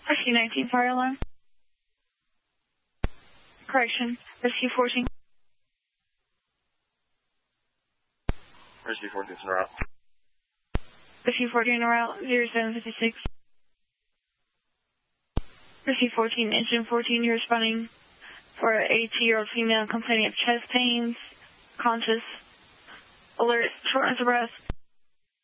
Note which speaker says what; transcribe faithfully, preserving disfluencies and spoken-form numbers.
Speaker 1: Rescue nineteen, fire alarm. Correction, Rescue fourteen.
Speaker 2: Rescue fourteen, en route.
Speaker 1: Rescue fourteen, en route, zero seven five six. Rescue fourteen, engine fourteen, you're responding for an eighty-year-old female complaining of chest pains, conscious, alert, shortness of breath.